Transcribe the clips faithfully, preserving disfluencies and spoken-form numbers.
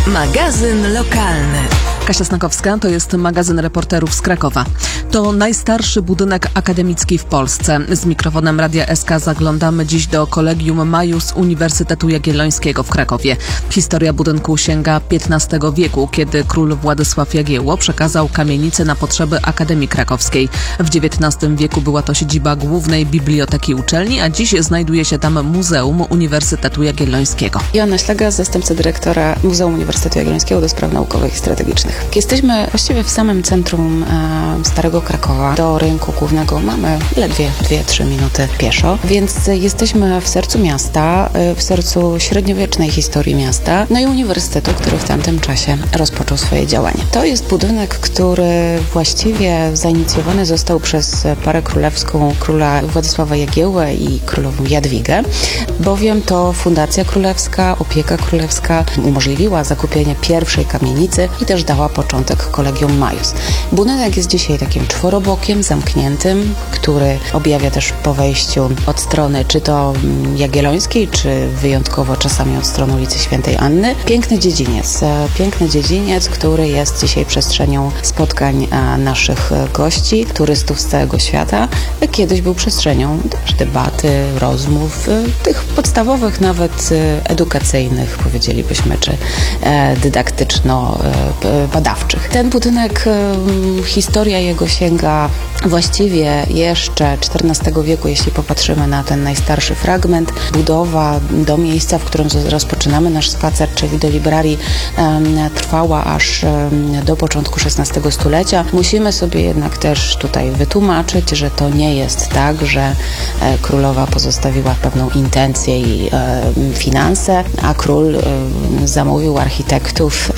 Magazyn lokalny. Kasia Snakowska, to jest magazyn reporterów z Krakowa. To najstarszy budynek akademicki w Polsce. Z mikrofonem Radia S K zaglądamy dziś do Collegium Maius Uniwersytetu Jagiellońskiego w Krakowie. Historia budynku sięga piętnastego wieku, kiedy król Władysław Jagiełło przekazał kamienicę na potrzeby Akademii Krakowskiej. W dziewiętnastym wieku była to siedziba głównej biblioteki uczelni, a dziś znajduje się tam Muzeum Uniwersytetu Jagiellońskiego. Joanna Ślega, zastępca dyrektora Muzeum Uniwersytetu Jagiellońskiego do spraw naukowych i strategicznych. Jesteśmy właściwie w samym centrum e, Starego Krakowa. Do rynku głównego mamy ledwie dwie trzy minuty pieszo, więc jesteśmy w sercu miasta, e, w sercu średniowiecznej historii miasta, no i uniwersytetu, który w tamtym czasie rozpoczął swoje działanie. To jest budynek, który właściwie zainicjowany został przez parę królewską króla Władysława Jagiełłę i królową Jadwigę, bowiem to Fundacja Królewska, Opieka Królewska umożliwiła zakupienie pierwszej kamienicy i też dała początek Collegium Maius. Budynek jest dzisiaj takim czworobokiem, zamkniętym, który objawia też po wejściu od strony czy to jagiellońskiej, czy wyjątkowo czasami od strony ulicy Świętej Anny. Piękny dziedziniec. Piękny dziedziniec, który jest dzisiaj przestrzenią spotkań naszych gości, turystów z całego świata. Kiedyś był przestrzenią też debaty, rozmów, tych podstawowych, nawet edukacyjnych, powiedzielibyśmy, czy dydaktyczno-badawczych. Ten budynek, historia jego sięga właściwie jeszcze czternastego wieku, jeśli popatrzymy na ten najstarszy fragment. Budowa do miejsca, w którym rozpoczynamy nasz spacer, czyli do librarii, trwała aż do początku szesnastego stulecia. Musimy sobie jednak też tutaj wytłumaczyć, że to nie jest tak, że królowa pozostawiła pewną intencję i finanse, a król zamówił architektów,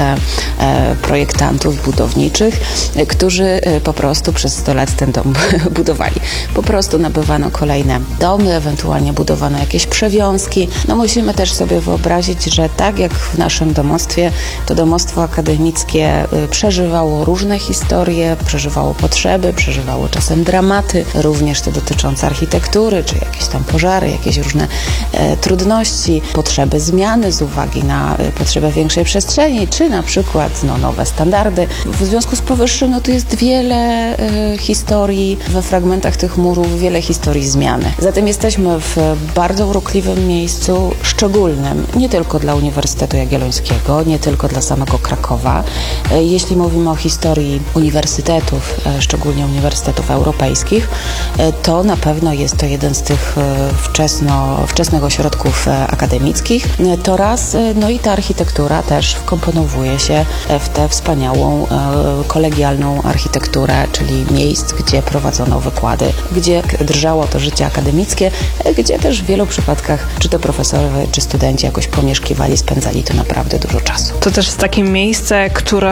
projektantów budowniczych, którzy po prostu przez sto lat ten dom budowali. Po prostu nabywano kolejne domy, ewentualnie budowano jakieś przewiązki. No musimy też sobie wyobrazić, że tak jak w naszym domostwie, to domostwo akademickie przeżywało różne historie, przeżywało potrzeby, przeżywało czasem dramaty, również te dotyczące architektury, czy jakieś tam pożary, jakieś różne e, trudności, potrzeby zmiany z uwagi na e, potrzebę większej przestrzeni, czy na przykład no, nowe standardy. W związku z powyższym no, tu jest wiele e, historii we fragmentach tych murów, wiele historii zmiany. Zatem jesteśmy w bardzo urokliwym miejscu, szczególnym, nie tylko dla Uniwersytetu Jagiellońskiego, nie tylko dla samego Krakowa. E, jeśli mówimy o historii uniwersytetów, e, szczególnie uniwersytetów europejskich, e, to na pewno jest to jeden z tych e, wczesno, wczesnych ośrodków e, akademickich. E, to raz, e, no i ta architektura też wkomponowuje się w tę wspaniałą e, kolegialną architekturę, czyli miejsc, gdzie prowadzono wykłady, gdzie drżało to życie akademickie, e, gdzie też w wielu przypadkach czy to profesorowie, czy studenci jakoś pomieszkiwali, spędzali tu naprawdę dużo czasu. To też jest takie miejsce, które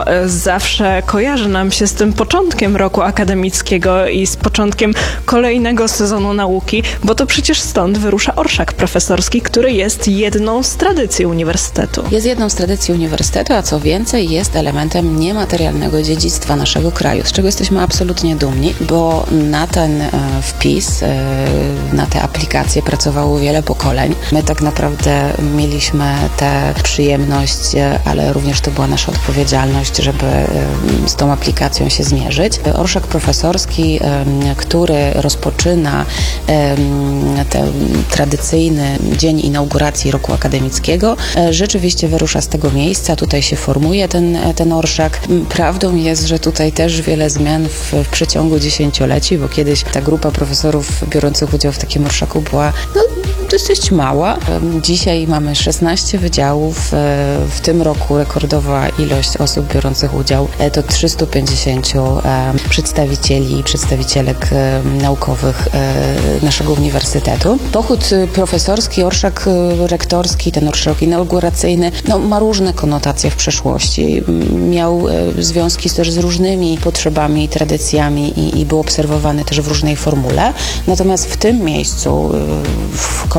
zawsze kojarzy nam się z tym początkiem roku akademickiego i z początkiem kolejnego sezonu nauki, bo to przecież stąd wyrusza orszak profesorski, który jest jedną z tradycji uniwersytetu. Jest jedną z tradycji uniwersytetu, a co więcej jest elementem niematerialnego dziedzictwa naszego kraju, z czego jesteśmy absolutnie dumni, bo na ten e, wpis, e, na te aplikacje pracowało wiele pokoleń. My tak naprawdę mieliśmy tę przyjemność, e, ale również to była nasza odpowiedzialność, żeby e, z tą aplikacją się zmierzyć. Orszak profesorski, e, który rozpoczyna e, ten tradycyjny dzień inauguracji roku akademickiego, e, rzeczywiście wyrusza z tego miejsca. Tutaj się formuje ten, ten orszak. Prawdą jest, że tutaj też wiele zmian w, w przeciągu dziesięcioleci, bo kiedyś ta grupa profesorów biorących udział w takim orszaku była no, dosyć mała. Dzisiaj mamy szesnaście wydziałów. W tym roku rekordowa ilość osób biorących udział to trzysta pięćdziesiąt przedstawicieli i przedstawicielek naukowych naszego uniwersytetu. Pochód profesorski, orszak rektorski, ten orszak inauguracyjny no, ma różne konotacje w przeszłości. Miał związki też z różnymi potrzebami, tradycjami i, i był obserwowany też w różnej formule. Natomiast w tym miejscu, w Collegium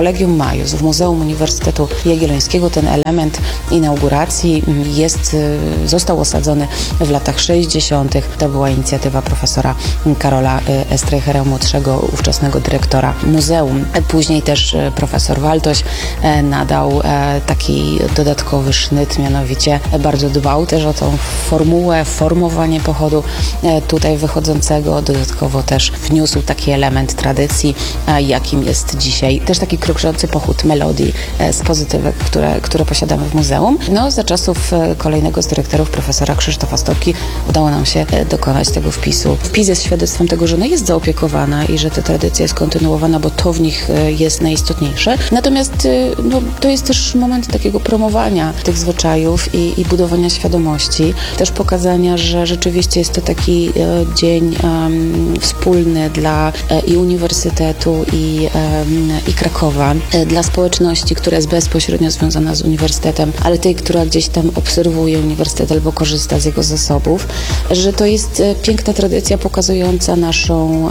Collegium Maius w Muzeum Uniwersytetu Jagiellońskiego ten element inauguracji jest, został osadzony w latach sześćdziesiątych. To była inicjatywa profesora Karola Streichera młodszego, ówczesnego dyrektora muzeum. Później też profesor Waltoś nadał taki dodatkowy sznyt, mianowicie bardzo dbał też o tą formułę, formowanie pochodu tutaj wychodzącego. Dodatkowo też wniósł taki element tradycji, jakim jest dzisiaj też taki kroczący pochód melodii z pozytywek, które, które posiadamy w muzeum. No, za czasów kolejnego z dyrektorów, profesora Krzysztofa Stopki, udało nam się dokonać tego wpisu. Wpis jest świadectwem tego, że ona jest zaopiekowana i że ta tradycja jest kontynuowana, bo to w nich jest najistotniejsze. Natomiast no, to jest też moment takiego promowania tych zwyczajów i, i budowania świadomości. Też pokazania, że rzeczywiście jest to taki e, dzień um, wspólny dla e, i Uniwersytetu i, e, i Krakowa, e, dla społeczności, która jest bezpośrednio związana z Uniwersytetem, ale tej, która gdzieś tam obserwuje Uniwersytet albo korzysta z jego zasobów, że to jest e, piękna tradycja pokazująca naszą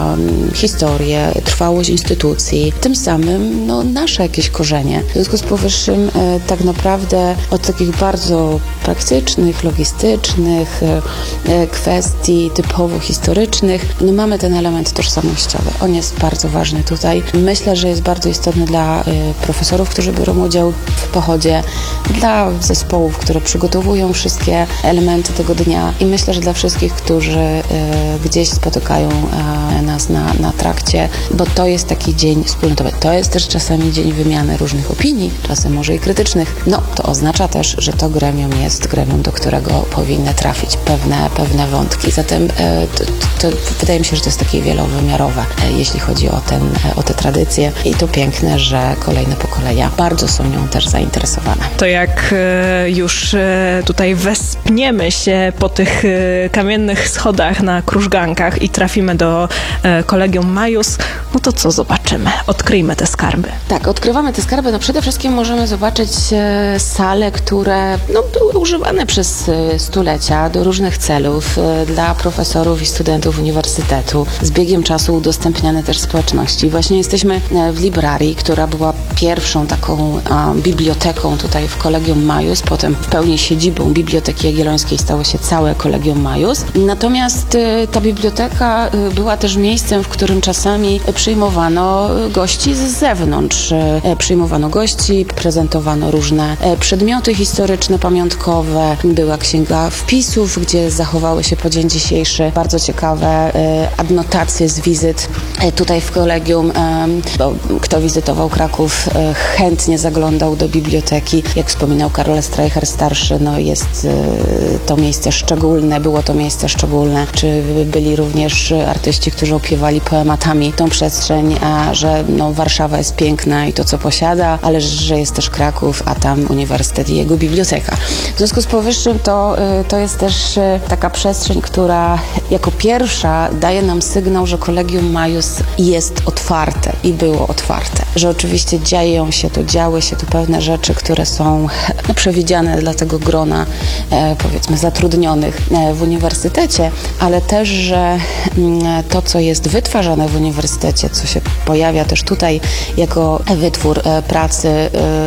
e, historię, trwałość instytucji, tym samym no, nasze jakieś korzenie. W związku z powyższym e, tak naprawdę od takich bardzo praktycznych, logistycznych e, kwestii typowo historycznych, no mamy ten element tożsamościowy. On jest bardzo ważny tutaj. Myślę, że jest bardzo istotny dla e, profesorów, którzy biorą udział w pochodzie, dla zespołów, które przygotowują wszystkie elementy tego dnia i myślę, że dla wszystkich, którzy e, gdzieś spotykają e, nas na, na trakcie, bo to jest taki dzień wspólnotowy. To jest też czasami dzień wymiany różnych opinii, czasem może i krytycznych. No, to oznacza też, że to gremium jest gremium, do którego powinny trafić pewne, pewne wątki. Zatem e, to, to wydaje mi się, że to jest takie wielowymiarowe, e, jeśli chodzi o, ten, e, o te tradycje. I to piękne, że kolejne pokolenia bardzo są nią też zainteresowane. To jak e, już e, tutaj wespniemy się po tych e, kamiennych schodach na krużgankach i trafimy do e, Collegium Maius, no to co zobaczymy? Odkryjmy te skarby. Tak, odkrywamy te skarby. No przede wszystkim możemy zobaczyć e, sale, które no, były używane przez e, stulecia do różnych celów e, dla profesorów i studentów uniwersytetu. Z biegiem czasu udostępniane też społeczności. Właśnie jesteśmy e, w librarii, która była pierwszą taką a, biblioteką tutaj w Collegium Maius, potem w pełni siedzibą Biblioteki Jagiellońskiej stało się całe Collegium Maius. Natomiast e, ta biblioteka e, była też miejscem, w którym czasami przyjmowano gości z zewnątrz. E, przyjmowano gości, prezentowano różne e, przedmioty historyczne, pamiątkowe. Była księga wpisów, gdzie zachowały się po dzień dzisiejszy bardzo ciekawe e, adnotacje z wizyt e, tutaj w kolegium. E, bo kto wizytował Kraków, e, chętnie zaglądał do biblioteki. Jak wspominał Karol Streicher starszy, no jest e, to miejsce szczególne, było to miejsce szczególne. Czy byli również artyści, którzy opiewali poematami tą przestrzeń, a że no, Warszawa jest piękna i to, co posiada, ale że jest też Kraków, a tam uniwersytet i jego biblioteka. W związku z powyższym to, to jest też taka przestrzeń, która jako pierwsza daje nam sygnał, że Collegium Maius jest otwarte i było otwarte. Że oczywiście dzieją się tu, działy się tu pewne rzeczy, które są no, przewidziane dla tego grona, e, powiedzmy, zatrudnionych e, w uniwersytecie, ale też, że m, to, co jest wytwarzane w uniwersytecie, co się pojawia też tutaj jako wytwór e, pracy e,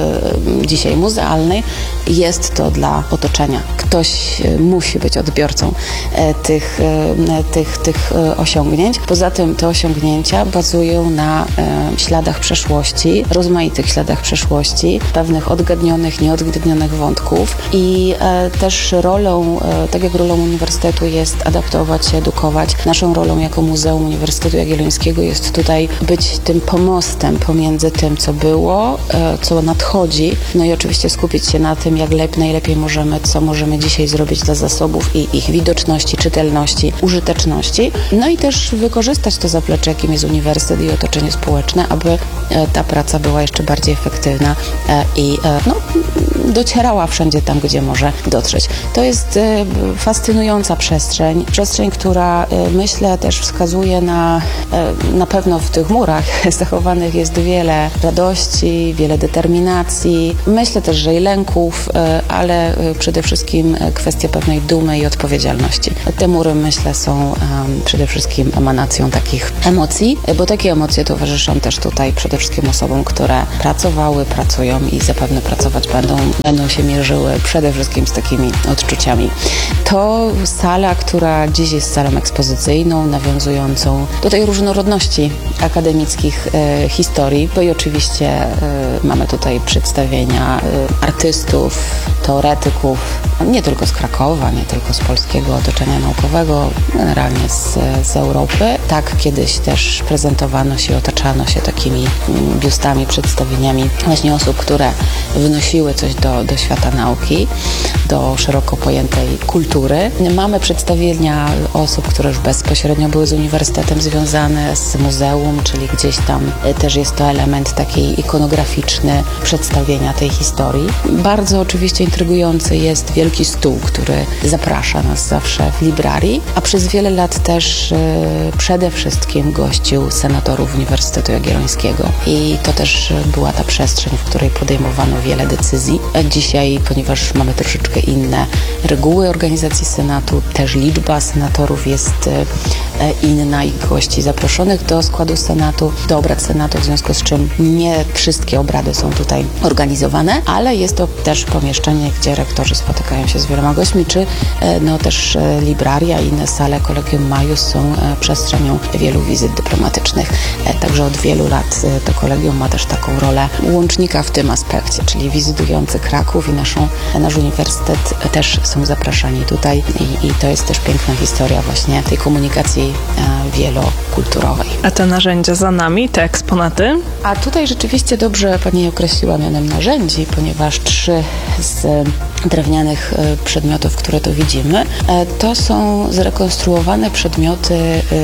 dzisiaj muzealnej, jest to dla otoczenia. Ktoś e, musi być odbiorcą e, tych, e, tych, tych e, osiągnięć. Poza tym te osiągnięcia bazują na e, śladach przeszłości, rozmaitych śladach przeszłości, pewnych odgadnionych, nieodgadnionych wątków i e, też rolą, e, tak jak rolą uniwersytetu jest adaptować się, edukować, naszą rolą jako Muzeum Uniwersytetu Jagiellońskiego jest tutaj być tym pomostem pomiędzy tym, co było, e, co nadchodzi, no i oczywiście skupić się na tym, jak lep, najlepiej możemy, co możemy dzisiaj zrobić dla zasobów i ich widoczności, czytelności, użyteczności, no i też wykorzystać to zaplecze, jakim jest uniwersytet i otoczenie społeczne, aby e, ta praca była jeszcze bardziej efektywna e, i e, no, docierała wszędzie tam, gdzie może dotrzeć. To jest fascynująca przestrzeń, przestrzeń, która myślę też wskazuje na, na pewno w tych murach zachowanych jest wiele radości, wiele determinacji, myślę też, że i lęków, ale przede wszystkim kwestia pewnej dumy i odpowiedzialności. Te mury, myślę, są przede wszystkim emanacją takich emocji, bo takie emocje towarzyszą też tutaj przede wszystkim osobom, które pracowały, pracują i zapewne pracować będą, będą się mierzyły przede wszystkim z takimi odczuciami. To sala, która dziś jest salą ekspozycyjną, nawiązującą do tej różnorodności akademickich e, historii, bo i oczywiście e, mamy tutaj przedstawienia e, artystów, teoretyków, nie tylko z Krakowa, nie tylko z polskiego otoczenia naukowego, generalnie z, z Europy. Tak kiedyś też prezentowano się, otaczano się takimi biustami, przedstawieniami właśnie osób, które wnosiły coś do, do świata nauki, do szeroko pojętej kultury. Mamy przedstawienia osób, które już bezpośrednio były z uniwersytetem związane, z muzeum, czyli gdzieś tam też jest to element taki ikonograficzny przedstawienia tej historii. Bardzo oczywiście intrygujący jest wielki stół, który zaprasza nas zawsze w librarii, a przez wiele lat też y, przede wszystkim gościł senatorów Uniwersytetu Jagiellońskiego. I to też była ta przestrzeń, w której podejmowano wiele decyzji. Dzisiaj, ponieważ mamy troszeczkę inne reguły organizacji Senatu, też liczba senatorów jest y, inna i gości zaproszonych do składu Senatu, do obrad Senatu, w związku z czym nie wszystkie obrady są tutaj organizowane, ale jest to też pomieszczenie, gdzie rektorzy spotykają się z wieloma gośćmi, czy no też libraria i inne sale Collegium Maius są przestrzenią wielu wizyt dyplomatycznych. Także od wielu lat to kolegium ma też taką rolę łącznika w tym aspekcie, czyli wizytujący Kraków i naszą, nasz uniwersytet też są zapraszani tutaj i, i to jest też piękna historia właśnie tej komunikacji wielokulturowej. A te narzędzia za nami, te eksponaty? A tutaj rzeczywiście dobrze Pani je określiła mianem narzędzi, ponieważ trzy z drewnianych przedmiotów, które tu widzimy, to są zrekonstruowane przedmioty,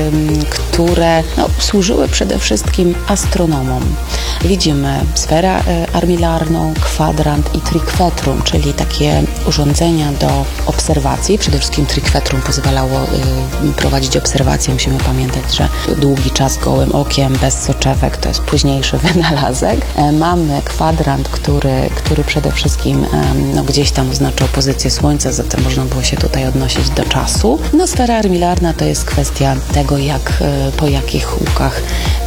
które no, służyły przede wszystkim astronomom. Widzimy sferę armilarną, kwadrant i triquetrum, czyli takie urządzenia do obserwacji. Przede wszystkim triquetrum pozwalało prowadzić obserwacje. Musimy pamiętać, że długi czas gołym okiem, bez soczewek, to jest późniejszy wynalazek. Mamy kwadrant, który, który przede wszystkim no, gdzieś tam oznaczał pozycję Słońca, zatem można było się tutaj odnosić do czasu. No, sfera armilarna to jest kwestia tego, jak, po jakich łukach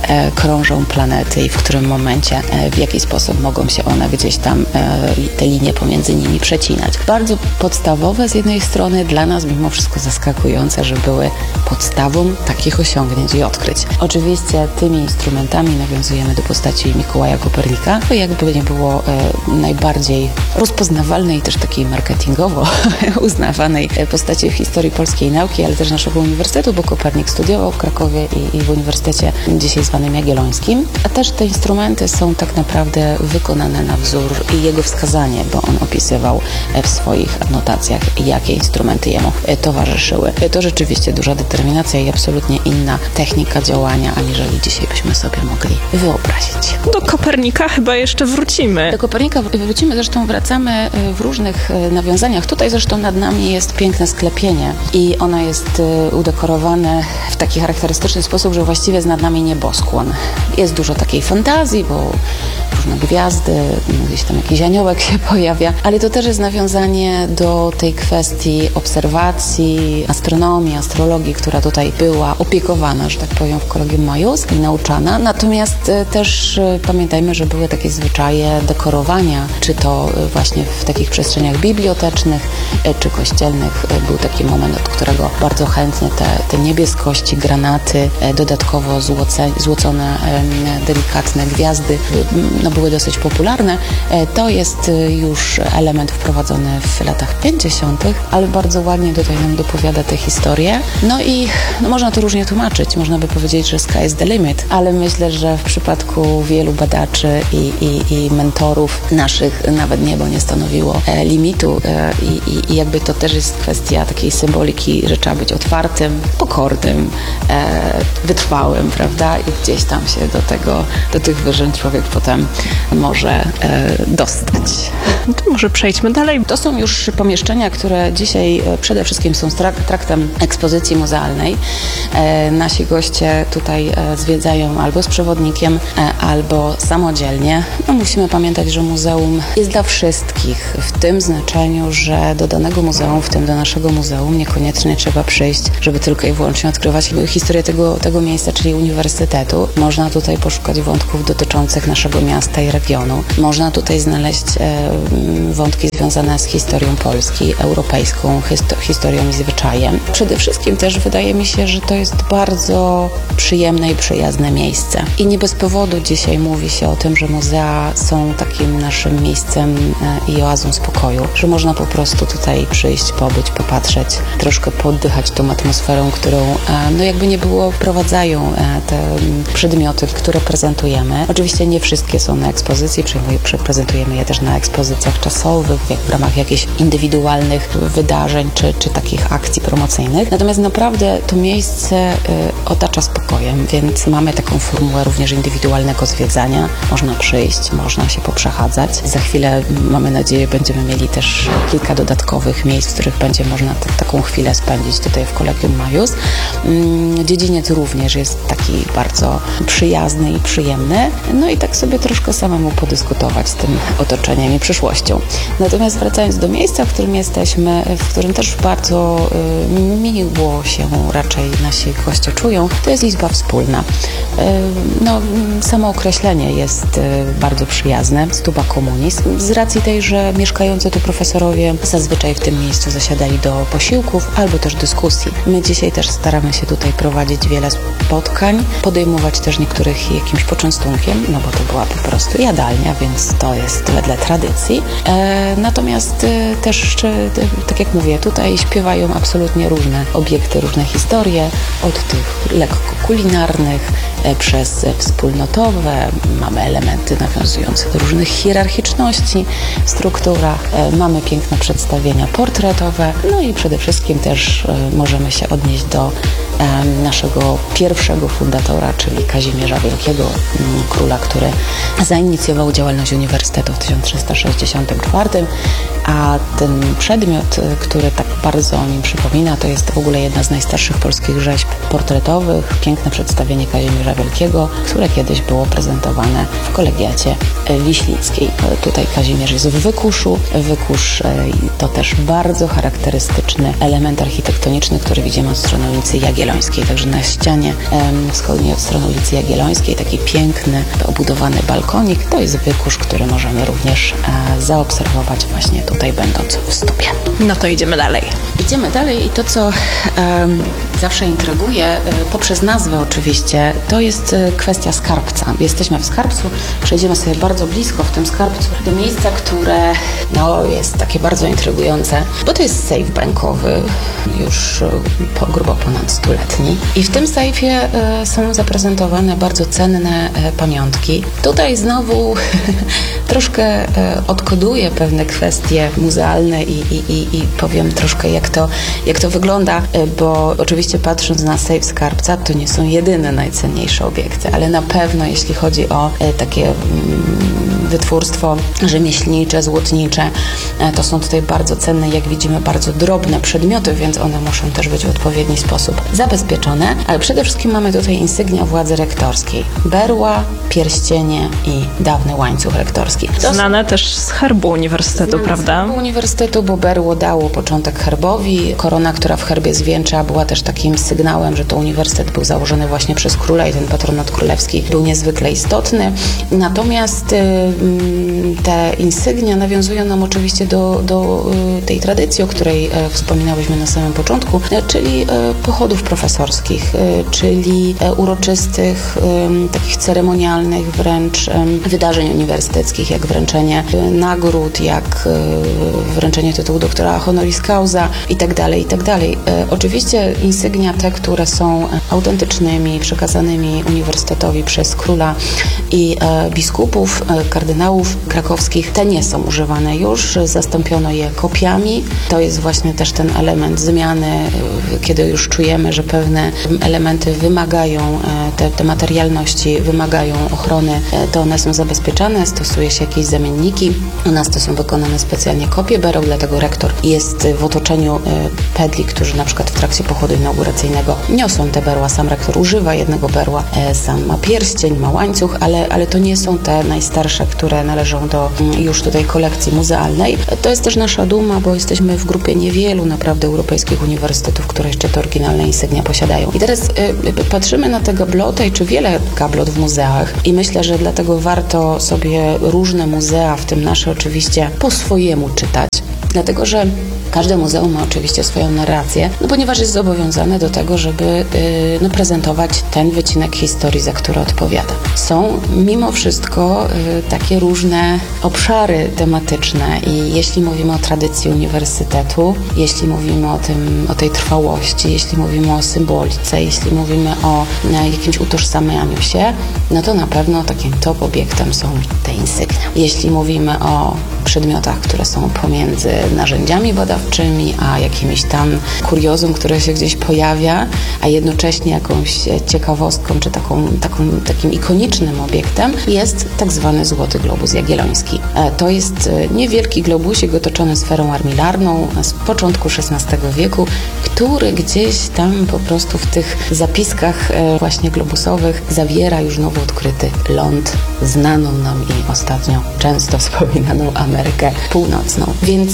krążą planety i w którym momencie, w jaki sposób mogą się one gdzieś tam, te linie pomiędzy nimi przecinać. Bardzo podstawowe z jednej strony, dla nas mimo wszystko zaskakujące, że były podstawą takich osiągnięć i odkryć. Oczywiście tymi instrumentami nawiązujemy do postaci Mikołaja Kopernika, to jakby nie było najbardziej rozpoznawalnej i też takiej marketingowo uznawanej postaci w historii polskiej nauki, ale też naszego uniwersytetu, bo Kopernik studiował w Krakowie i, i w uniwersytecie dzisiaj zwanym Jagiellońskim. A też te instrumenty są tak naprawdę wykonane na wzór i jego wskazanie, bo on opisywał w swoich anotacjach, jakie instrumenty jemu towarzyszyły. To rzeczywiście duża determinacja i absolutnie inna technika działania, aniżeli dzisiaj byśmy sobie mogli wyobrazić. Do Kopernika chyba jeszcze wrócimy. Do Kopernika wrócimy, zresztą wracamy w różnych nawiązaniach. Tutaj zresztą nad nami jest piękne sklepienie i ono jest udekorowane w taki charakterystyczny sposób, że właściwie jest nad nami nieboskłon. Jest dużo takiej fantazji, bo różne gwiazdy, gdzieś tam jakiś aniołek się pojawia, ale to też jest nawiązanie do tej kwestii obserwacji, astronomii, astrologii, która tutaj była opiekowana, że tak powiem, w Collegium Maius i nauczana. Natomiast też pamiętajmy, że były takie zwyczaje dekorowania, czy to właśnie w takich przestrzeniach bibliotecznych, czy kościelnych. Był taki moment, od którego bardzo chętnie te, te niebieskości, granaty, dodatkowo złoce, złocone, delikatne gwiazdy no, były dosyć popularne. To jest już element wprowadzony w latach pięćdziesiątych, ale bardzo ładnie tutaj nam dopowiada tę historię. No i no, można to różnie tłumaczyć. Można by powiedzieć, że sky is the limit, ale myślę, że w przypadku wielu badaczy i, i, i mentorów naszych nawet niebo nie stanowiło e, limitu e, i, i jakby to też jest kwestia takiej symboliki, że trzeba być otwartym, pokornym, e, wytrwałym, prawda? I gdzieś tam się do tego, do tych wyżyn człowiek potem może e, dostać. To może przejdźmy dalej. To są już pomieszczenia, które dzisiaj e, przede wszystkim są trak- traktem ekspozycji muzealnej. E, nasi goście tutaj e, zwiedzają albo z przewodnikiem, e, albo samodzielnie. No, musimy pamiętać, że muzeum jest dla wszystkich, w tym znaczeniu, że do danego muzeum, w tym do naszego muzeum, niekoniecznie trzeba przyjść, żeby tylko i wyłącznie odkrywać historię tego, tego miejsca, czyli uniwersytetu. Można tutaj poszukać wątków dotyczących naszego miasta i regionu. Można tutaj znaleźć e, wątki związane z historią Polski, europejską histo- historią i zwyczajem. Przede wszystkim też wydaje mi się, że to jest bardzo przyjemne i przyjazne miejsce. I nie bez powodu dzisiaj mówi się o tym, że muzea są takim naszym miejscem e, i oazą spokoju, że można po prostu tutaj przyjść, pobyć, popatrzeć, troszkę poddychać tą atmosferą, którą e, no jakby nie było wprowadzają e, te przedmioty, które prezentujemy. Oczywiście nie wszystkie są na ekspozycji, prezentujemy je też na ekspozycjach czasowych, w ramach jakichś indywidualnych wydarzeń, czy, czy takich akcji promocyjnych. Natomiast naprawdę to miejsce y, otacza spokojem, więc mamy taką formułę również indywidualnego zwiedzania. Można przyjść, można się poprzechadzać. Za chwilę, mamy nadzieję, będziemy mieli też kilka dodatkowych miejsc, w których będzie można t- taką chwilę spędzić tutaj w Collegium Maius. Mm, dziedziniec również jest taki bardzo przyjazny i przyjemny. No i tak sobie troszkę samemu podyskutować z tym otoczeniem i przyszłością. Natomiast wracając do miejsca, w którym jesteśmy, w którym też bardzo y, miło się raczej nasi goście czują, to jest izba wspólna. Y, no, samo określenie jest y, bardzo przyjazne, stuba communis, z racji tej, że mieszkający tu profesorowie zazwyczaj w tym miejscu zasiadali do posiłków albo też dyskusji. My dzisiaj też staramy się tutaj prowadzić wiele spotkań, podejmować też niektórych jakimś poczęstunkiem, no bo to była po prostu jadalnia, więc to jest wedle tradycji. E, natomiast e, też, e, tak jak mówię, tutaj śpiewają absolutnie różne obiekty, różne historie, od tych lekko kulinarnych, e, przez wspólnotowe, mamy elementy nawiązujące do różnych hierarchiczności w strukturach, e, mamy piękne przedstawienia portretowe, no i przede wszystkim też e, możemy się odnieść do e, naszego pierwszego fundatora, czyli Kazimierza Wielkiego, m, króla, który zainicjował działalność uniwersytetu w tysiąc trzysta sześćdziesiątym czwartym, a ten przedmiot, który tak bardzo o nim przypomina, to jest w ogóle jedna z najstarszych polskich rzeźb portretowych, piękne przedstawienie Kazimierza Wielkiego, które kiedyś było prezentowane w Kolegiacie Wiślickiej. Tutaj Kazimierz jest w wykuszu. Wykusz to też bardzo charakterystyczny element architektoniczny, który widzimy od strony ulicy Jagiellońskiej. Także na ścianie wschodniej od strony ulicy Jagiellońskiej taki piękny, obudowany balkonik. To jest wykusz, który możemy również e, zaobserwować właśnie tutaj, będąc w stupie. No to idziemy dalej. Idziemy dalej i to, co e, zawsze intryguje, e, poprzez nazwę oczywiście, to jest e, kwestia skarbca. Jesteśmy w skarbcu, przejdziemy sobie bardzo blisko w tym skarbcu do miejsca, które no, jest takie bardzo intrygujące, bo to jest sejf bankowy, już e, po, grubo ponad stuletni. I w tym sejfie e, są zaprezentowane bardzo cenne e, pamiątki. Tutaj znowu troszkę e, odkoduję pewne kwestie muzealne i, i, i, i powiem troszkę, jak to, jak to wygląda, e, bo oczywiście patrząc na sejf skarbca, to nie są jedyne najcenniejsze obiekty, ale na pewno jeśli chodzi o e, takie mm, wytwórstwo rzemieślnicze, złotnicze, e, to są tutaj bardzo cenne, jak widzimy, bardzo drobne przedmioty, więc one muszą też być w odpowiedni sposób zabezpieczone, ale przede wszystkim mamy tutaj insygnia władzy rektorskiej. Berła, pierścienie i dawny łańcuch rektorski. To Znane też z herbu uniwersytetu, znane prawda? Z herbu uniwersytetu, bo berło dało początek herbowi. Korona, która w herbie zwieńcza, była też takim sygnałem, że to uniwersytet był założony właśnie przez króla i ten patronat królewski był niezwykle istotny. Natomiast y, te insygnia nawiązują nam oczywiście do, do y, tej tradycji, o której y, wspominałyśmy na samym początku, y, czyli y, pochodów profesorskich, y, czyli y, uroczystych, y, takich ceremonialnych wręcz y, wydarzeń uniwersyteckich, jak wręczenie y, nagród, jak y, wręczenie tytułu doktora honoris causa i tak dalej, i tak dalej. Y, oczywiście insygnia te, które są autentycznymi, przekazanymi uniwersytetowi przez króla i y, biskupów, y, kardynałów krakowskich. Te nie są używane już, zastąpiono je kopiami. To jest właśnie też ten element zmiany, kiedy już czujemy, że pewne elementy wymagają, te, te materialności wymagają ochrony, to one są zabezpieczane, stosuje się jakieś zamienniki. U nas to są wykonane specjalnie kopie bereł, dlatego rektor jest w otoczeniu pedli, którzy na przykład w trakcie pochodu inauguracyjnego niosą te berła. Sam rektor używa jednego berła, sam ma pierścień, ma łańcuch, ale, ale to nie są te najstarsze, które należą do już tutaj kolekcji muzealnej. To jest też nasza duma, bo jesteśmy w grupie niewielu naprawdę europejskich uniwersytetów, które jeszcze te oryginalne insygnia posiadają. I teraz y, patrzymy na te gablotę i czy wiele gablot w muzeach i myślę, że dlatego warto sobie różne muzea, w tym nasze oczywiście, po swojemu czytać. Dlatego, że każde muzeum ma oczywiście swoją narrację, no ponieważ jest zobowiązane do tego, żeby yy, no, prezentować ten wycinek historii, za który odpowiada. Są mimo wszystko yy, takie różne obszary tematyczne i jeśli mówimy o tradycji uniwersytetu, jeśli mówimy o tym, o tej trwałości, jeśli mówimy o symbolice, jeśli mówimy o yy, jakimś utożsamianiu się, no to na pewno takim top obiektem są te insygnia. Jeśli mówimy o przedmiotach, które są pomiędzy narzędziami badawczymi, a jakimś tam kuriozum, które się gdzieś pojawia, a jednocześnie jakąś ciekawostką, czy taką, taką, takim ikonicznym obiektem jest tak zwany Złoty Globus Jagielloński. To jest niewielki globusik otoczony sferą armilarną z początku szesnastego wieku, który gdzieś tam po prostu w tych zapiskach właśnie globusowych zawiera już nowo odkryty ląd, znaną nam i ostatnio często wspominaną Amerykę Północną. Więc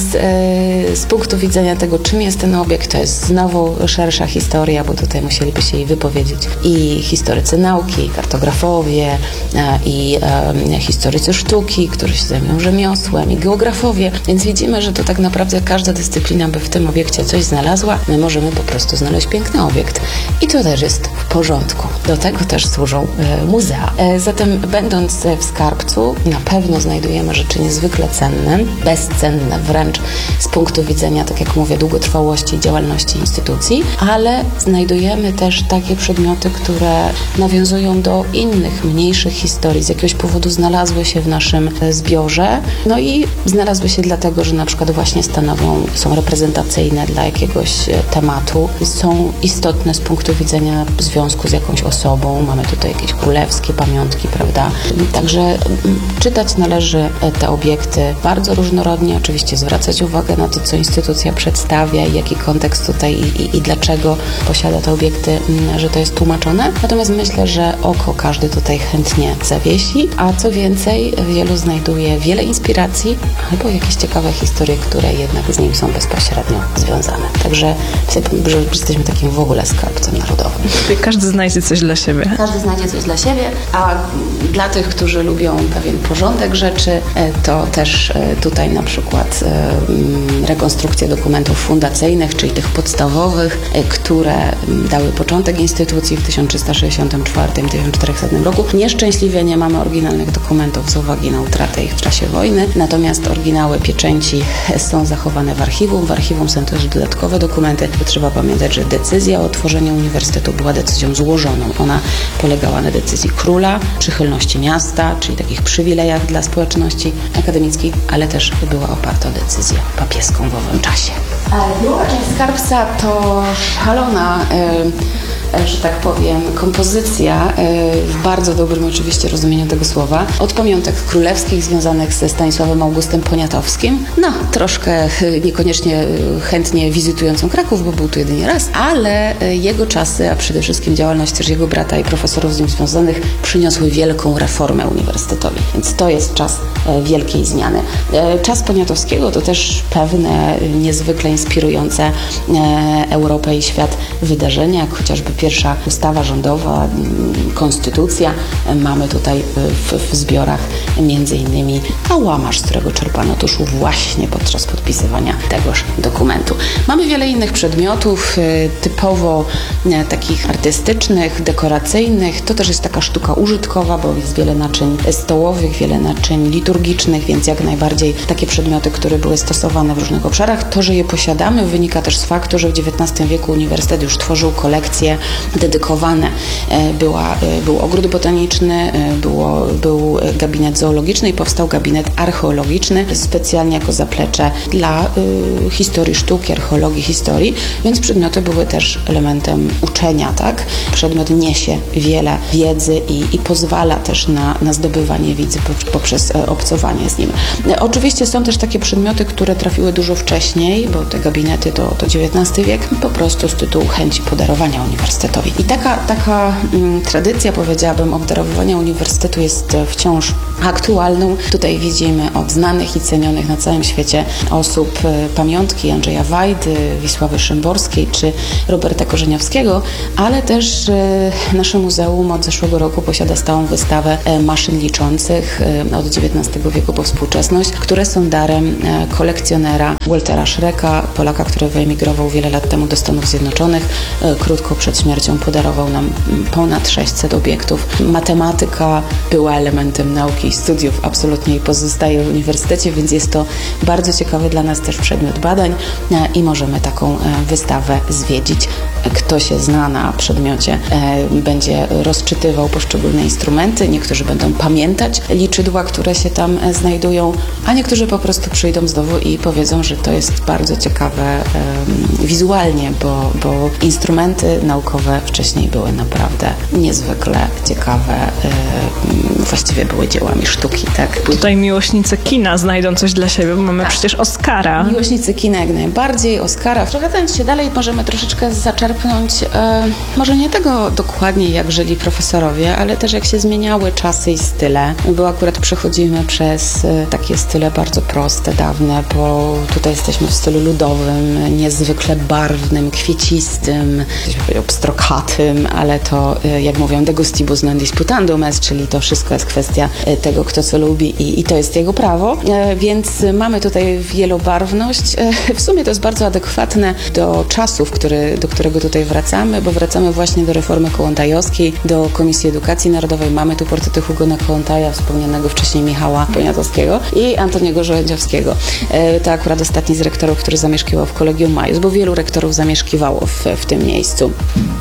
e, z punktu widzenia tego, czym jest ten obiekt, to jest znowu szersza historia, bo tutaj musieliby się jej wypowiedzieć i historycy nauki, i kartografowie, e, i e, historycy sztuki, którzy się zajmują rzemiosłem, i geografowie. Więc widzimy, że to tak naprawdę każda dyscyplina by w tym obiekcie coś znalazła. My możemy po prostu znaleźć piękny obiekt. I to też jest w porządku. Do tego też służą e, muzea. E, zatem będąc w skarbcu, na pewno znajdujemy rzeczy niezwykle cenne, bezcenne wręcz z punktu widzenia, tak jak mówię, długotrwałości i działalności instytucji, ale znajdujemy też takie przedmioty, które nawiązują do innych, mniejszych historii. Z jakiegoś powodu znalazły się w naszym zbiorze, no i znalazły się dlatego, że na przykład właśnie stanowią, są reprezentacyjne dla jakiegoś tematu, są istotne z punktu widzenia związku z jakąś osobą. Mamy tutaj jakieś królewskie pamiątki, prawda? Także czytać należy te obiekty bardzo różnorodnie, oczywiście zwracać uwagę na to, co instytucja przedstawia i jaki kontekst tutaj i, i, i dlaczego posiada te obiekty, że to jest tłumaczone. Natomiast myślę, że oko każdy tutaj chętnie zawiesi, a co więcej, wielu znajduje wiele inspiracji albo jakieś ciekawe historie, które jednak z nim są bezpośrednio związane. Także że jesteśmy takim w ogóle skarbcem narodowym. Każdy znajdzie coś dla siebie. Każdy znajdzie coś dla siebie, a dla tych, którzy lubią pewien porządek rzeczy, to też tutaj na przykład rekonstrukcja dokumentów fundacyjnych, czyli tych podstawowych, które dały początek instytucji w tysiąc trzysta sześćdziesiątym czwartym do tysiąc czterychsetnego roku. Nieszczęśliwie nie mamy oryginalnych dokumentów z uwagi na utratę ich w czasie wojny, natomiast oryginały pieczęci są zachowane w archiwum. W archiwum są też dodatkowe dokumenty, bo trzeba pamiętać, że decyzja o otworzeniu uniwersytetu była decyzją złożoną. Ona polegała na decyzji króla, przychylności miasta, czyli takich przywilejach dla społeczności akademickiej, ale też była oparta o decyzję papieską w owym czasie. Druga część skarbca to szalona, e, że tak powiem, kompozycja e, w bardzo dobrym oczywiście rozumieniu tego słowa. Od pamiątek królewskich związanych ze Stanisławem Augustem Poniatowskim, no troszkę niekoniecznie chętnie wizytującą Kraków, bo był tu jedynie raz, ale jego czasy, a przede wszystkim działalność też jego brata i profesorów z nim związanych przyniosły wielką reformę uniwersytetowi. Więc to jest czas e, wielkiej zmiany. E, czas Poniatowskiego to też pewne niezwykle inspirujące e, Europę i świat wydarzenia, jak chociażby pierwsza ustawa rządowa, konstytucja. E, mamy tutaj w, w zbiorach między innymi kałamarz, z którego czerpano tuszu właśnie podczas podpisywania tegoż dokumentu. Mamy wiele innych przedmiotów, e, typowo e, takich artystycznych, dekoracyjnych. To też jest taka sztuka użytkowa, bo jest wiele naczyń stołowych, wiele naczyń liturgicznych, liturgicznych, więc jak najbardziej takie przedmioty, które były stosowane w różnych obszarach. To, że je posiadamy, wynika też z faktu, że w dziewiętnastym wieku uniwersytet już tworzył kolekcje dedykowane. Była, był ogród botaniczny, było, był gabinet zoologiczny i powstał gabinet archeologiczny, specjalnie jako zaplecze dla y, historii sztuki, archeologii, historii, więc przedmioty były też elementem uczenia, tak? Przedmiot niesie wiele wiedzy i, i pozwala też na, na zdobywanie wiedzy poprzez obcowanie z nim. Oczywiście są też takie przedmioty, które trafiły dużo wcześniej, bo te gabinety to, to dziewiętnasty wiek, po prostu z tytułu chęci podarowania uniwersytetowi. I taka, taka mm, tradycja, powiedziałabym, obdarowywania uniwersytetu jest wciąż aktualną. Tutaj widzimy od znanych i cenionych na całym świecie osób pamiątki Andrzeja Wajdy, Wisławy Szymborskiej czy Roberta Korzeniowskiego, ale też nasze muzeum od zeszłego roku posiada stałą wystawę maszyn liczących od dziewiętnastego wieku po współczesność, które są darem kolekcjonera Waltera Schrecka, Polaka, który wyemigrował wiele lat temu do Stanów Zjednoczonych. Krótko przed śmiercią podarował nam ponad sześćset obiektów. Matematyka była elementem nauki i studiów, absolutnie i pozostaje w uniwersytecie, więc jest to bardzo ciekawy dla nas też przedmiot badań i możemy taką wystawę zwiedzić. Kto się zna na przedmiocie, będzie rozczytywał poszczególne instrumenty, niektórzy będą pamiętać liczydła, które się tam znajdują, a niektórzy po prostu przyjdą znowu i powiedzą, że to jest bardzo ciekawe wizualnie, bo, bo instrumenty naukowe wcześniej były naprawdę niezwykle ciekawe, właściwie były dziełami sztuki, tak? Tutaj miłośnicy kina znajdą coś dla siebie, bo mamy tak. przecież Oscara. Miłośnicy kina jak najbardziej, Oscara. Przechodząc się dalej, możemy troszeczkę zaczerpnąć, e, może nie tego dokładnie, jak żyli profesorowie, ale też jak się zmieniały czasy i style, bo akurat przechodzimy przez e, takie style bardzo proste, dawne, bo tutaj jesteśmy w stylu ludowym, niezwykle barwnym, kwiecistym, pstrokatym, ale to, e, jak mówią, de gustibus non disputandum est, czyli to wszystko jest kwestia e, tego, kto co lubi i, i to jest jego prawo, e, więc mamy tutaj wielobarwność. E, w sumie to jest bardzo adekwatne do czasów, który, do którego tutaj wracamy, bo wracamy właśnie do reformy kołłątajowskiej, do Komisji Edukacji Narodowej. Mamy tu portrety Hugona Kołłątaja, wspomnianego wcześniej Michała Poniatowskiego i Antoniego Żołędziowskiego. E, to akurat ostatni z rektorów, który zamieszkiwał w Collegium Maius, bo wielu rektorów zamieszkiwało w, w tym miejscu.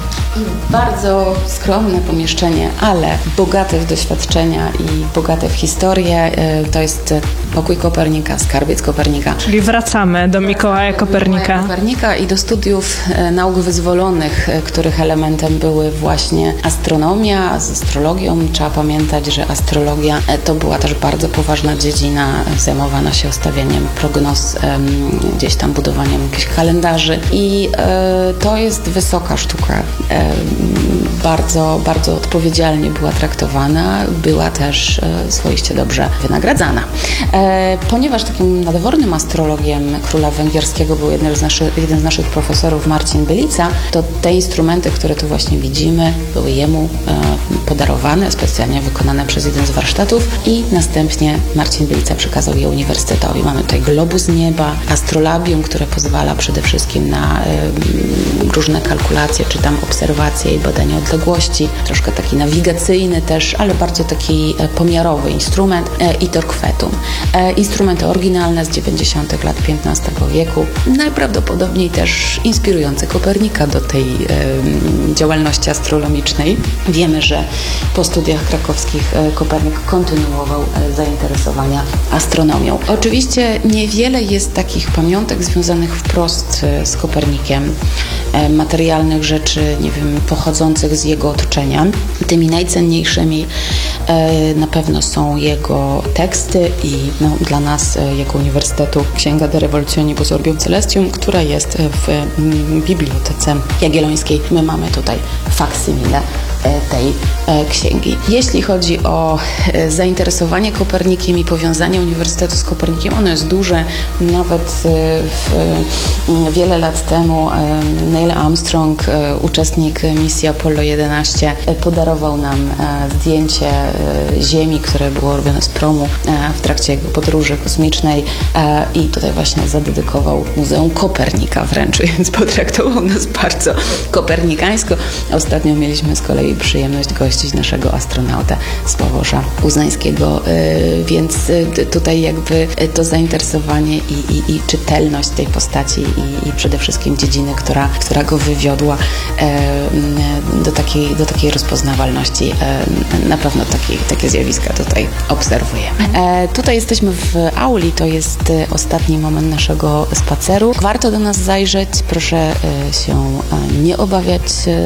Bardzo skromne pomieszczenie, ale bogate w doświadczenia i bogate w historię. To jest pokój Kopernika, skarbiec Kopernika. Czyli wracamy do Mikołaja Kopernika. Mikołaja Kopernika i do studiów nauk wyzwolonych, których elementem były właśnie astronomia z astrologią. Trzeba pamiętać, że astrologia to była też bardzo poważna dziedzina, zajmowana się ustawianiem prognoz, gdzieś tam budowaniem jakichś kalendarzy i to jest wysoka sztuka. Bardzo, bardzo odpowiedzialnie była traktowana, była też swoiście dobrze wynagradzana. Ponieważ takim nadwornym astrologiem króla węgierskiego był jeden z naszych, jeden z naszych profesorów, Marcin Bylica, to te instrumenty, które tu właśnie widzimy, były jemu podarowane, specjalnie wykonane przez jeden z warsztatów i następnie Marcin Bylica przekazał je uniwersytetowi. Mamy tutaj globus nieba, astrolabium, które pozwala przede wszystkim na różne kalkulacje, czy tam obserwacje i badanie odległości, troszkę taki nawigacyjny też, ale bardzo taki pomiarowy instrument i torquetum. Instrumenty oryginalne z dziewięćdziesiątych lat piętnastego wieku, najprawdopodobniej też inspirujące Kopernika do tej e, działalności astronomicznej. Wiemy, że po studiach krakowskich Kopernik kontynuował zainteresowania astronomią. Oczywiście niewiele jest takich pamiątek związanych wprost z Kopernikiem, e, materialnych rzeczy, nie wiem, pochodzących z jego otoczenia. Tymi najcenniejszymi e, na pewno są jego teksty i no, dla nas, e, jako Uniwersytetu, Księga De Revolutionibus Orbium Celestium, która jest w m, Bibliotece Jagiellońskiej. My mamy tutaj faksymile tej księgi. Jeśli chodzi o zainteresowanie Kopernikiem i powiązanie Uniwersytetu z Kopernikiem, ono jest duże. Nawet w, wiele lat temu Neil Armstrong, uczestnik misji Apollo jedenaście, podarował nam zdjęcie Ziemi, które było robione z promu w trakcie jego podróży kosmicznej i tutaj właśnie zadedykował Muzeum Kopernika wręcz, więc potraktował nas bardzo kopernikańsko. Ostatnio mieliśmy z kolei i przyjemność gościć naszego astronautę Sławoża Uznańskiego, więc tutaj jakby to zainteresowanie i, i, i czytelność tej postaci i, i przede wszystkim dziedziny, która, która go wywiodła do takiej, do takiej rozpoznawalności. Na pewno taki, takie zjawiska tutaj obserwujemy. Tutaj jesteśmy w auli, to jest ostatni moment naszego spaceru. Warto do nas zajrzeć, proszę się nie obawiać,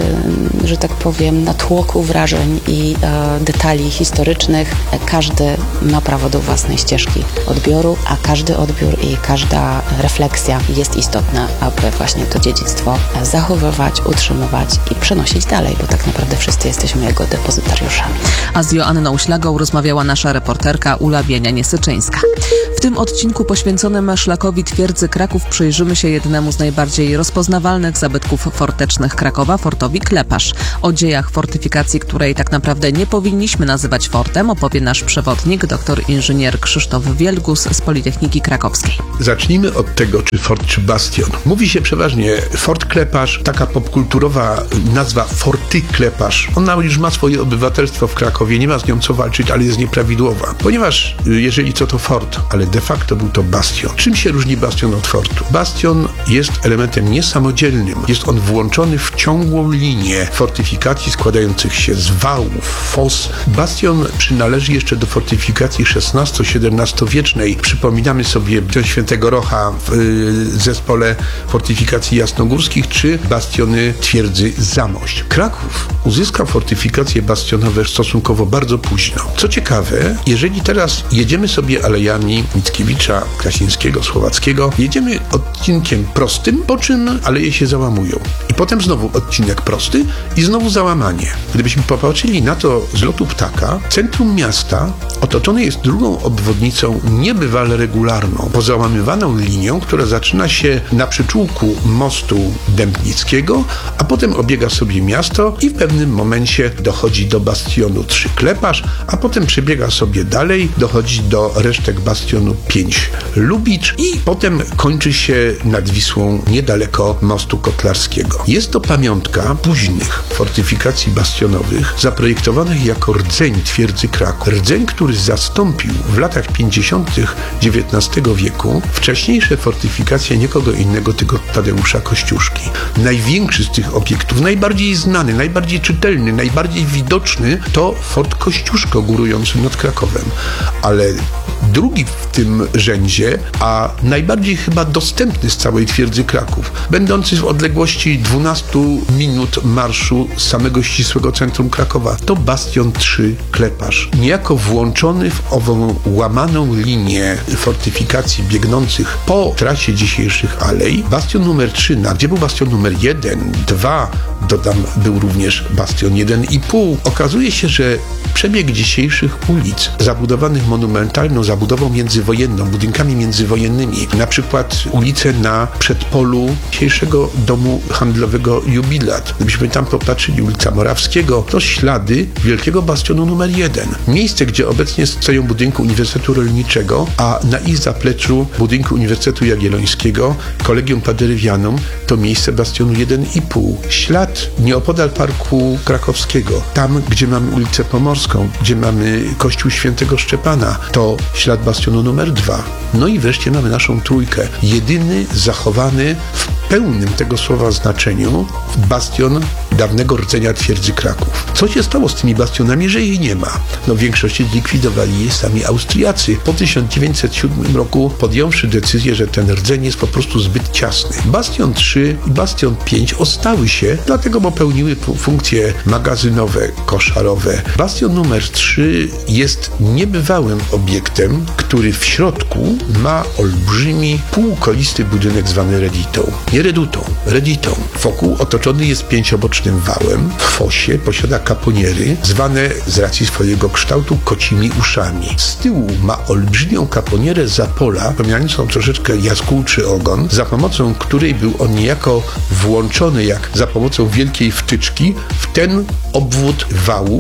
że tak powiem, natłoku wrażeń i detali historycznych. Każdy ma prawo do własnej ścieżki odbioru, a każdy odbiór i każda refleksja jest istotna, aby właśnie to dziedzictwo zachowywać, utrzymywać i przenosić dalej, bo tak naprawdę wszyscy jesteśmy jego depozytariuszami. A z Joanną Ślagą rozmawiała nasza reporterka Ula Bienianie-Syczyńska. W tym odcinku poświęconym szlakowi twierdzy Kraków przyjrzymy się jednemu z najbardziej rozpoznawalnych zabytków fortecznych Krakowa, fortowi Kleparz. O dziejach fortyfikacji, której tak naprawdę nie powinniśmy nazywać fortem, opowie nasz przewodnik, doktor inżynier Krzysztof Wielgus z Politechniki Krakowskiej. Zacznijmy od tego, czy fort, czy bastion. Mówi się przeważnie Fort Kleparz, taka popkulturowa nazwa Forty Kleparz. Ona już ma swoje obywatelstwo w Krakowie, nie ma z nią co walczyć, ale jest nieprawidłowa. Ponieważ jeżeli co to fort, ale de facto był to bastion. Czym się różni bastion od fortu? Bastion jest elementem niesamodzielnym. Jest on włączony w ciągłą linię fortyfikacji składających się z wałów, fos. Bastion przynależy jeszcze do fortyfikacji szesnasto-siedemnastowiecznej. Przypominamy sobie Świętego Rocha w y, zespole fortyfikacji jasnogórskich, czy bastiony twierdzy Zamość. Kraków uzyskał fortyfikacje bastionowe stosunkowo bardzo późno. Co ciekawe, jeżeli teraz jedziemy sobie alejami Mickiewicza, Krasińskiego, Słowackiego, jedziemy odcinkiem prostym, po czym aleje się załamują. I potem znowu odcinek prosty i znowu załamanie. Gdybyśmy popatrzyli na to z lotu ptaka, centrum miasta otoczone jest drugą obwodnicą niebywale regularną, pozałamywaną linią, która zaczyna się na przyczółku mostu Dębnickiego, a potem obiega sobie miasto i w pewnym momencie dochodzi do bastionu trzy Kleparz, a potem przebiega sobie dalej, dochodzi do resztek bastionu pięć Lubicz i potem kończy się nad Wisłą niedaleko mostu Kotlarskiego. Jest to pamiątka późnych fortyfikacji bastionowych zaprojektowanych jako rdzeń twierdzy Kraków. Rdzeń, który zastąpił w latach pięćdziesiątych dziewiętnastego wieku wcześniejsze fortyfikacje nikogo innego, tylko Tadeusza Kościuszki. Największy z tych obiektów, najbardziej znany, najbardziej czytelny, najbardziej widoczny to Fort Kościuszko górujący nad Krakowem. Ale drugi w tym rzędzie, a najbardziej chyba dostępny z całej twierdzy Kraków, będący w odległości dwunastu minut marszu z samego ścisłego centrum Krakowa, to bastion trzy Kleparz. Niejako włączony w ową łamaną linię fortyfikacji biegnących po trasie dzisiejszych alei, bastion numer trzy, na gdzie był bastion numer jeden, dwa, dodam, był również bastion jeden i pół. Okazuje się, że przebieg dzisiejszych ulic zabudowanych monumentalną zabudową międzywojenną, budynkami międzywojennymi, na przykład ulice na przedpolu dzisiejszego domu handlowego Jubilat. Gdybyśmy tam popatrzyli, ulica Morawskiego, to ślady wielkiego bastionu numer jeden. Miejsce, gdzie obecnie stoją budynku Uniwersytetu Rolniczego, a na ich zapleczu budynku Uniwersytetu Jagiellońskiego, Collegium Paderywianum, to miejsce bastionu jeden i pół. Ślad nieopodal Parku Krakowskiego, tam, gdzie mamy ulicę Pomorską, gdzie mamy kościół Świętego Szczepana, to ślad bastionu numer dwa. No i wreszcie mamy naszą trójkę. Jedyny zachowany w pełnym tego słowa znaczeniu bastion dawnego rdzenia twierdzy Kraków. Co się stało z tymi bastionami, że ich nie ma? No w większości zlikwidowali je sami Austriacy. Po tysiąc dziewięćset siódmym roku podjąwszy decyzję, że ten rdzeń jest po prostu zbyt ciasny. Bastion trzy i bastion pięć ostały się, dlatego bo pełniły funkcje magazynowe, koszarowe. Bastion numer trzy jest niebywałym obiektem, który w środku ma olbrzymi, półkolisty budynek zwany reditą. Nie redutą, reditą. Wokół otoczony jest pięciobocznym wałem. W fosie posiada kaponiery, zwane z racji swojego kształtu kocimi uszami. Z tyłu ma olbrzymią kaponierę zapola, przypominającą troszeczkę jaskółczy ogon, za pomocą której był on niejako włączony, jak za pomocą wielkiej wtyczki, w ten obwód wałów,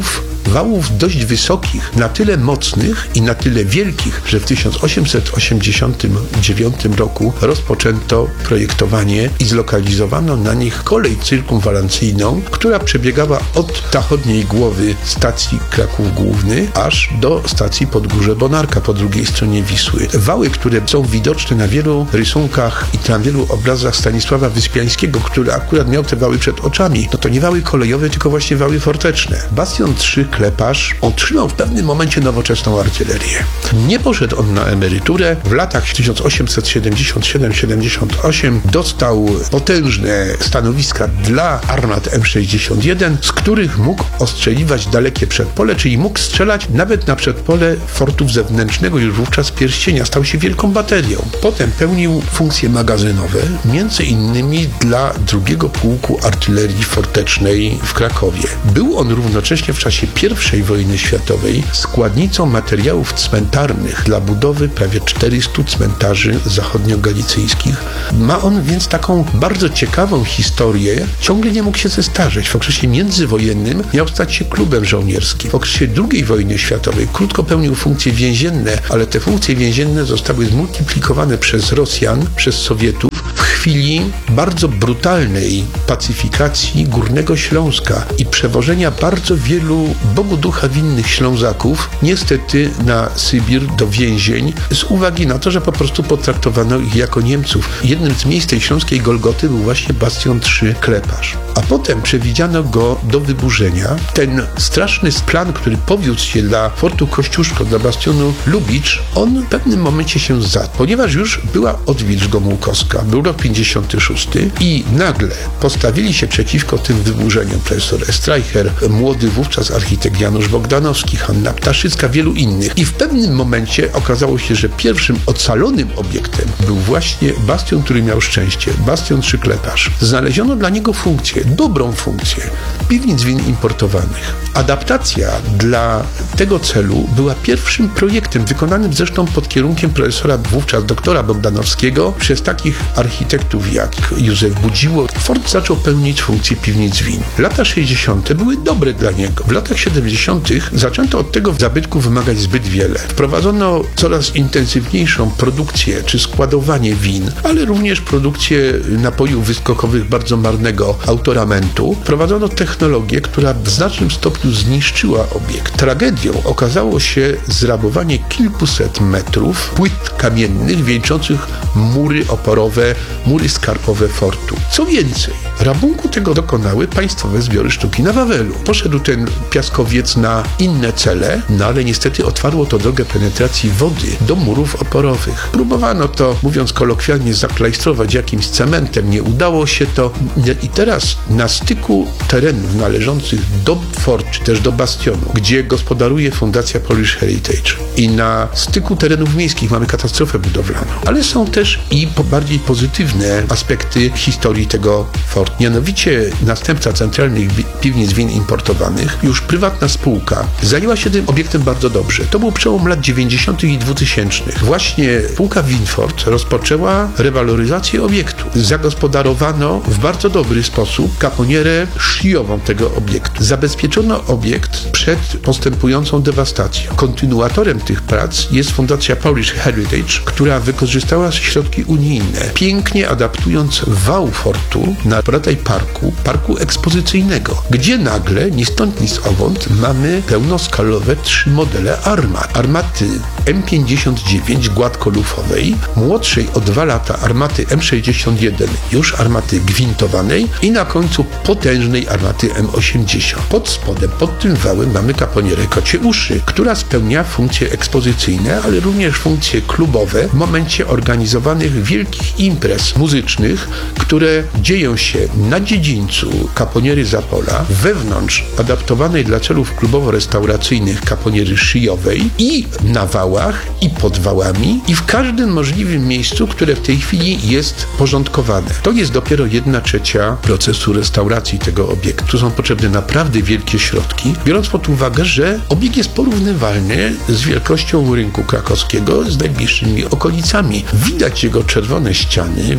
Wałów dość wysokich, na tyle mocnych i na tyle wielkich, że w tysiąc osiemset osiemdziesiątym dziewiątym roku rozpoczęto projektowanie i zlokalizowano na nich kolej cyrkumwalancyjną, która przebiegała od zachodniej głowy stacji Kraków Główny aż do stacji Podgórze Bonarka po drugiej stronie Wisły. Wały, które są widoczne na wielu rysunkach i na wielu obrazach Stanisława Wyspiańskiego, który akurat miał te wały przed oczami, no to nie wały kolejowe, tylko właśnie wały forteczne. Bastion trzy Kleparz otrzymał w pewnym momencie nowoczesną artylerię. Nie poszedł on na emeryturę. W latach tysiąc osiemset siedemdziesiąt siedem siedemdziesiąt osiem dostał potężne stanowiska dla armat M sześćdziesiąt jeden, z których mógł ostrzeliwać dalekie przedpole, czyli mógł strzelać nawet na przedpole fortów zewnętrznego, już wówczas pierścienia. Stał się wielką baterią. Potem pełnił funkcje magazynowe, między innymi dla drugiego pułku artylerii fortecznej w Krakowie. Był on równocześnie w czasie pierwszej wojny światowej składnicą materiałów cmentarnych dla budowy prawie czterystu cmentarzy zachodniogalicyjskich. Ma on więc taką bardzo ciekawą historię. Ciągle nie mógł się zestarzeć. W okresie międzywojennym miał stać się klubem żołnierskim. W okresie drugiej wojny światowej krótko pełnił funkcje więzienne, ale te funkcje więzienne zostały zmultiplikowane przez Rosjan, przez Sowietów w chwili bardzo brutalnej pacyfikacji Górnego Śląska i przewożenia bardzo wielu Bogu ducha winnych Ślązaków niestety na Sybir do więzień z uwagi na to, że po prostu potraktowano ich jako Niemców. Jednym z miejsc tej śląskiej Golgoty był właśnie Bastion trzy Kleparz. A potem przewidziano go do wyburzenia. Ten straszny plan, który powiódł się dla fortu Kościuszko, dla bastionu Lubicz, on w pewnym momencie się zadł, ponieważ już była odwilż gomułkowska. Był rok pięćdziesiąty szósty i nagle postawili się przeciwko tym wyburzeniom profesor Streicher, młody wówczas architekt Janusz Bogdanowski, Hanna Ptaszycka, wielu innych. I w pewnym momencie okazało się, że pierwszym ocalonym obiektem był właśnie bastion, który miał szczęście. Bastion trzy Kleparz. Znaleziono dla niego funkcję, dobrą funkcję piwnic win importowanych. Adaptacja dla tego celu była pierwszym projektem, wykonanym zresztą pod kierunkiem profesora wówczas doktora Bogdanowskiego przez takich architektów jak Józef Budziło. Fort zaczął pełnić funkcję piwnic win. Lata sześćdziesiąte były dobre dla niego. W latach siedemdziesiątych zaczęto od tego zabytku wymagać zbyt wiele. Wprowadzono coraz intensywniejszą produkcję czy składowanie win, ale również produkcję napojów wyskokowych bardzo marnego autoramentu. Wprowadzono technologię, która w znacznym stopniu zniszczyła obiekt. Tragedią okazało się zrabowanie kilkuset metrów płyt kamiennych wieńczących mury oporowe, mury skarpowe fortu. Co więcej, rabunku tego dokonały Państwowe Zbiory Sztuki na Wawelu. Poszedł ten piaskowiec na inne cele, no ale niestety otwarło to drogę penetracji wody do murów oporowych. Próbowano to, mówiąc kolokwialnie, zaklajstrować jakimś cementem. Nie udało się to i teraz na styku terenów należących do fortu, czy też do bastionu, gdzie gospodaruje Fundacja Polish Heritage i na styku terenów miejskich mamy katastrofę budowlaną. Ale są też i bardziej pozytywne aspekty historii tego fortu. Mianowicie następca centralnych piwnic win importowanych, już prywatna spółka, zajęła się tym obiektem bardzo dobrze. To był przełom lat dziewięćdziesiątych i dwutysięcznych. Właśnie spółka Winfort rozpoczęła rewaloryzację obiektu. Zagospodarowano w bardzo dobry sposób kaponierę szyjową tego obiektu. Zabezpieczono obiekt przed postępującą dewastacją. Kontynuatorem tych prac jest Fundacja Polish Heritage, która wykorzystała środki unijne, pięknie adaptując wał fortu na rodzaj parku, parku ekspozycyjnego, gdzie nagle, ni stąd, ni zowąd, mamy pełnoskalowe trzy modele armat. Armaty M pięćdziesiąt dziewięć gładkolufowej, młodszej o dwa lata armaty M sześćdziesiąt jeden, już armaty gwintowanej i na końcu potężnej armaty M osiemdziesiąt. Pod spodem, pod tym wałem mamy kaponierę Kocie Uszy, która spełnia funkcje ekspozycyjne, ale również funkcje klubowe w momencie organizowanych wielkich imprez muzycznych, które dzieją się na dziedzińcu kaponiery Zapola, wewnątrz adaptowanej dla celów klubowo-restauracyjnych kaponiery szyjowej i na wałach, i pod wałami, i w każdym możliwym miejscu, które w tej chwili jest porządkowane. To jest dopiero jedna trzecia procesu restauracji tego obiektu. Tu są potrzebne naprawdę wielkie środki, biorąc pod uwagę, że obiekt jest porównywalny z wielkością rynku krakowskiego z najbliższymi okolicami. Widać jego czerwone ściany,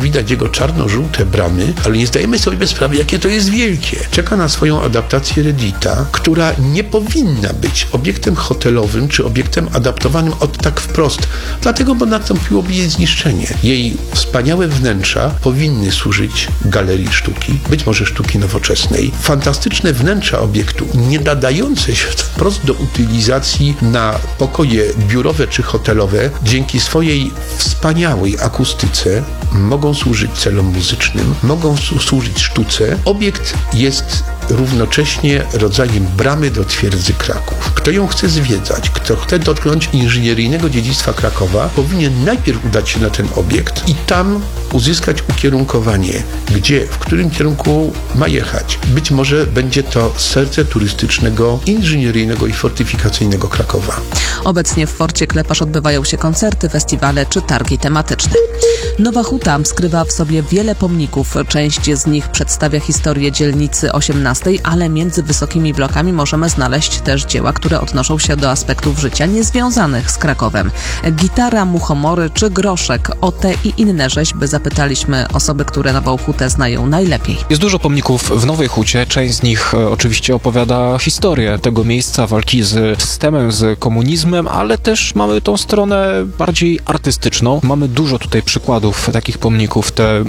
widać jego czarno-żółte bramy, ale nie zdajemy sobie sprawy, jakie to jest wielkie. Czeka na swoją adaptację Reddita, która nie powinna być obiektem hotelowym czy obiektem adaptowanym od tak wprost, dlatego, bo nastąpiłoby jej zniszczenie. Jej wspaniałe wnętrza powinny służyć galerii sztuki, być może sztuki nowoczesnej. Fantastyczne wnętrza obiektu, nie nadające się wprost do utylizacji na pokoje biurowe czy hotelowe, dzięki swojej wspaniałej akustyce mogą służyć celom muzycznym, mogą służyć sztuce. Obiekt jest równocześnie rodzajem bramy do twierdzy Kraków. Kto ją chce zwiedzać, kto chce dotknąć inżynieryjnego dziedzictwa Krakowa, powinien najpierw udać się na ten obiekt i tam uzyskać ukierunkowanie, gdzie, w którym kierunku ma jechać. Być może będzie to serce turystycznego, inżynieryjnego i fortyfikacyjnego Krakowa. Obecnie w Forcie Klepasz odbywają się koncerty, festiwale czy targi tematyczne. Nowa Huta skrywa w sobie wiele pomników. Część z nich przedstawia historię dzielnicy osiemnastej, ale między wysokimi blokami możemy znaleźć też dzieła, które odnoszą się do aspektów życia niezwiązanych z Krakowem. Gitara, muchomory czy groszek. O te i inne rzeźby zapytaliśmy osoby, które Nową Hutę znają najlepiej. Jest dużo pomników w Nowej Hucie. Część z nich e, oczywiście opowiada historię tego miejsca, walki z systemem, z komunizmem, ale też mamy tą stronę bardziej artystyczną. Mamy dużo tutaj przykładów takich pomników. Te